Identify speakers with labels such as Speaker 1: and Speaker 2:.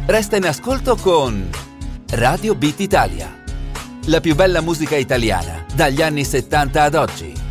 Speaker 1: Resta in ascolto con Radio Beat Italia. La più bella musica italiana dagli anni 70 ad oggi.